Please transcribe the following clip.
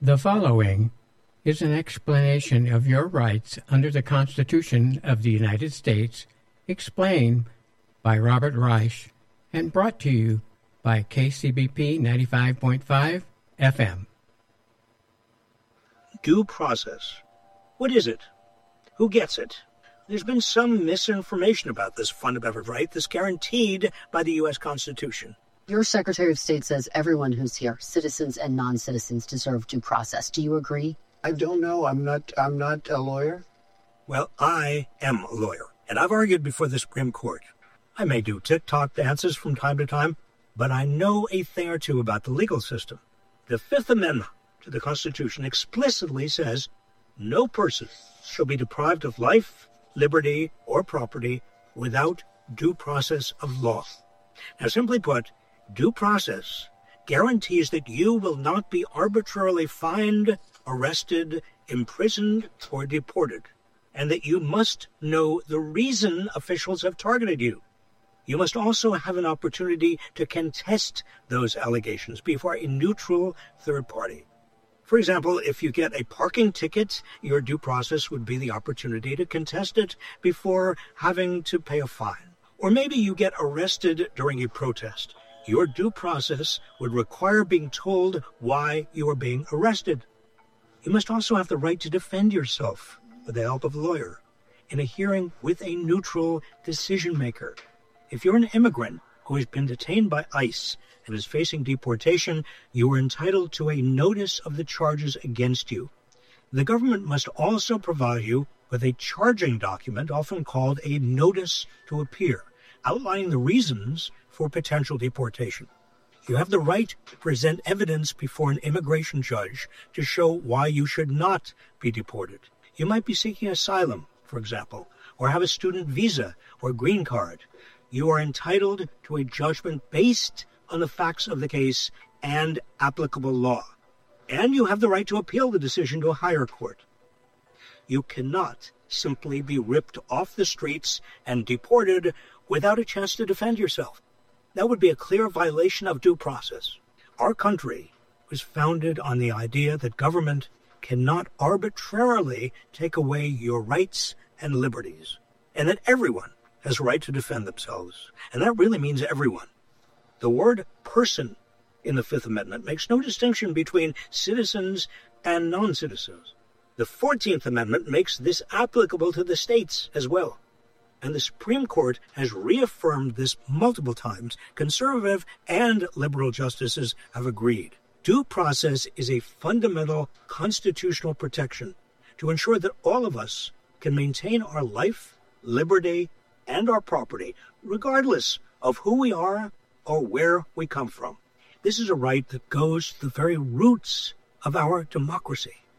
The following is an explanation of your rights under the Constitution of the United States, explained by Robert Reich, and brought to you by KCBP 95.5 FM. Due process. What is it? Who gets it? There's been some misinformation about this fundamental right that's guaranteed by the U.S. Constitution. Your Secretary of State says everyone who's here, citizens and non-citizens, deserve due process. Do you agree? I don't know. I'm not a lawyer. Well, I am a lawyer, and I've argued before the Supreme Court. I may do TikTok dances from time to time, but I know a thing or two about the legal system. The Fifth Amendment to the Constitution explicitly says no person shall be deprived of life, liberty, or property without due process of law. Now, simply put, due process guarantees that you will not be arbitrarily fined, arrested, imprisoned, or deported, and that you must know the reason officials have targeted you. You must also have an opportunity to contest those allegations before a neutral third party. For example, if you get a parking ticket, your due process would be the opportunity to contest it before having to pay a fine. Or maybe you get arrested during a protest. Your due process would require being told why you are being arrested. You must also have the right to defend yourself with the help of a lawyer in a hearing with a neutral decision maker. If you're an immigrant who has been detained by ICE and is facing deportation, you are entitled to a notice of the charges against you. The government must also provide you with a charging document, often called a notice to appear, outlining the reasons for potential deportation. You have the right to present evidence before an immigration judge to show why you should not be deported. You might be seeking asylum, for example, or have a student visa or green card. You are entitled to a judgment based on the facts of the case and applicable law. And you have the right to appeal the decision to a higher court. You cannot simply be ripped off the streets and deported without a chance to defend yourself. That would be a clear violation of due process. Our country was founded on the idea that government cannot arbitrarily take away your rights and liberties, and that everyone has a right to defend themselves. And that really means everyone. The word person in the Fifth Amendment makes no distinction between citizens and non-citizens. The 14th Amendment makes this applicable to the states as well. And the Supreme Court has reaffirmed this multiple times. Conservative and liberal justices have agreed. Due process is a fundamental constitutional protection to ensure that all of us can maintain our life, liberty, and our property, regardless of who we are or where we come from. This is a right that goes to the very roots of our democracy.